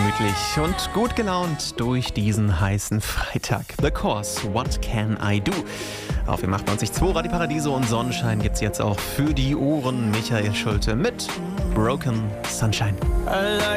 gemütlich und gut gelaunt durch diesen heißen Freitag. The Course, What Can I Do? Auf dem 98.2 Radio Paradiso und Sonnenschein gibt's jetzt auch für die Ohren Michael Schulte mit Broken Sunshine.